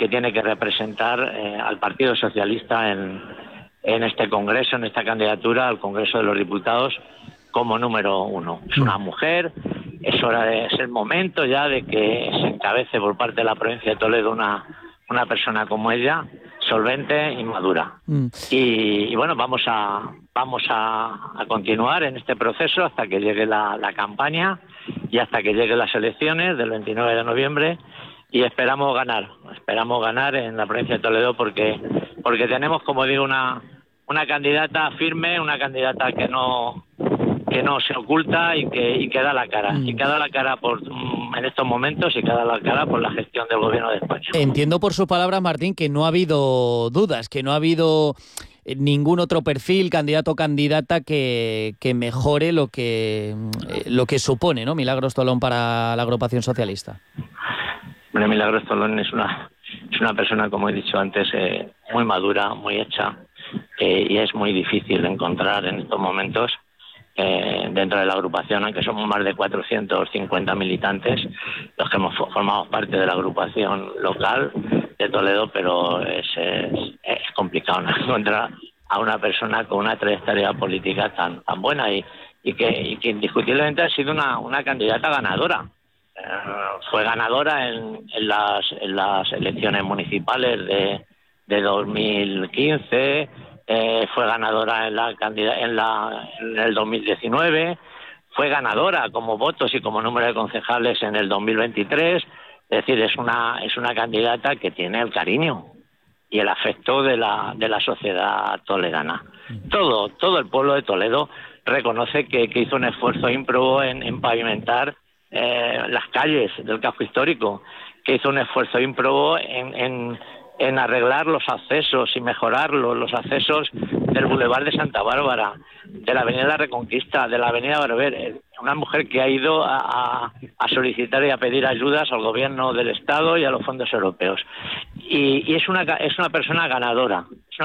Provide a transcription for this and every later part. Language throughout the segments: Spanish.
que tiene que representar al Partido Socialista en este Congreso, en esta candidatura al Congreso de los Diputados como número 1. Es una mujer, es el momento ya de que se encabece por parte de la provincia de Toledo una persona como ella, solvente y madura. Y bueno, vamos a continuar en este proceso hasta que llegue la campaña y hasta que lleguen las elecciones del 29 de noviembre, y esperamos ganar en la provincia de Toledo porque tenemos, como digo, una candidata firme, una candidata que no se oculta y que da la cara, y que da la cara en estos momentos, y que da la cara por la gestión del gobierno de España. Entiendo por sus palabras, Martín, que no ha habido dudas, que no ha habido ningún otro perfil, candidato o candidata que mejore lo que supone, ¿no?, Milagros Tolón para la agrupación socialista. Bueno, Milagros Tolón es una persona, como he dicho antes, muy madura, muy hecha, y es muy difícil encontrar en estos momentos dentro de la agrupación, aunque somos más de 450 militantes los que formamos parte de la agrupación local de Toledo, pero es complicado encontrar a una persona con una trayectoria política tan buena y que indiscutiblemente ha sido una candidata ganadora. Fue ganadora en las elecciones municipales de 2015, fue ganadora en el 2019, fue ganadora como votos y como número de concejales en el 2023. Es decir, es una candidata que tiene el cariño y el afecto de la sociedad toledana. Todo el pueblo de Toledo reconoce que hizo un esfuerzo ímprobo en pavimentar las calles del casco histórico, que hizo un esfuerzo ímprobo en arreglar los accesos y mejorar los accesos del Boulevard de Santa Bárbara, de la Avenida de la Reconquista, de la Avenida Barber. Una mujer que ha ido a solicitar y a pedir ayudas al gobierno del Estado y a los fondos europeos. Y es una persona ganadora,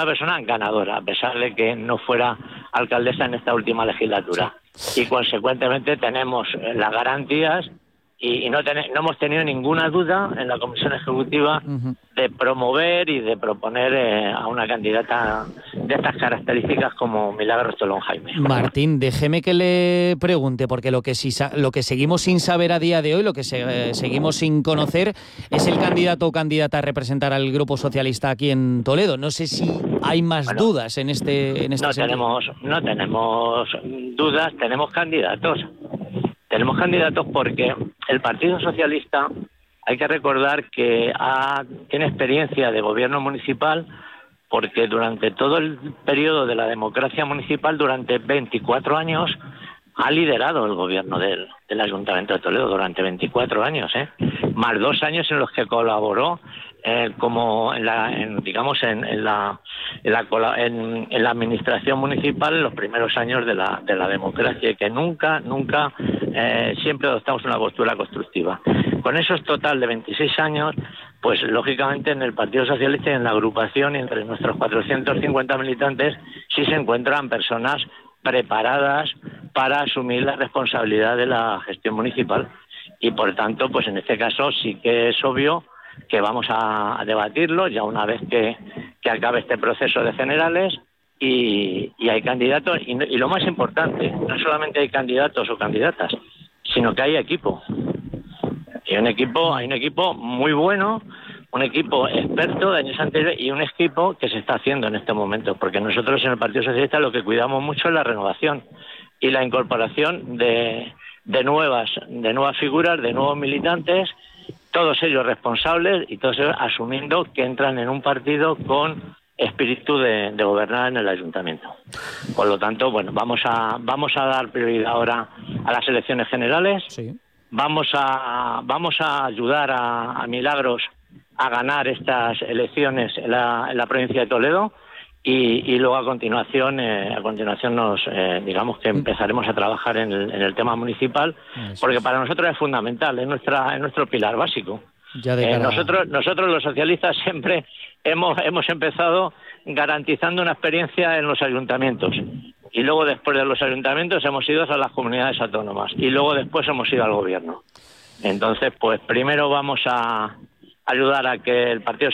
a pesar de que no fuera alcaldesa en esta última legislatura. Y consecuentemente tenemos las garantías y no hemos tenido ninguna duda en la Comisión Ejecutiva de promover y de proponer a una candidata de estas características como Milagros Tolón Jaime. Martín, déjeme que le pregunte, porque lo que seguimos sin saber a día de hoy, lo que seguimos sin conocer, es el candidato o candidata a representar al Grupo Socialista aquí en Toledo. No sé si hay más dudas en este sentido. No tenemos dudas, tenemos candidatos. Tenemos candidatos porque el Partido Socialista, hay que recordar que tiene experiencia de gobierno municipal, porque durante todo el periodo de la democracia municipal, durante 24 años, ha liderado el gobierno del Ayuntamiento de Toledo durante 24 años, más 2 años en los que colaboró como en la administración municipal en los primeros años de la democracia, y que nunca siempre adoptamos una postura constructiva. Con esos total de 26 años, pues lógicamente en el Partido Socialista y en la agrupación y entre nuestros 450 militantes sí se encuentran personas preparadas para asumir la responsabilidad de la gestión municipal, y por tanto, pues en este caso sí que es obvio que vamos a debatirlo ya una vez que acabe este proceso de generales, y hay candidatos, y lo más importante, no solamente hay candidatos o candidatas, sino que hay equipo. Hay un equipo muy bueno, un equipo experto de años anteriores y un equipo que se está haciendo en este momento, porque nosotros en el Partido Socialista lo que cuidamos mucho es la renovación y la incorporación de nuevas figuras, de nuevos militantes, todos ellos responsables y todos ellos asumiendo que entran en un partido con espíritu de gobernar en el ayuntamiento. Por lo tanto, bueno, vamos a dar prioridad ahora a las elecciones generales. Sí. Vamos a ayudar a Milagros a ganar estas elecciones en la provincia de Toledo, y luego a continuación digamos que empezaremos a trabajar en el tema municipal, porque para nosotros es fundamental, es nuestro pilar básico. Nosotros los socialistas siempre hemos empezado garantizando una experiencia en los ayuntamientos, y luego después de los ayuntamientos hemos ido a las comunidades autónomas, y luego después hemos ido al gobierno. Entonces, pues primero vamos a ayudar a que el Partido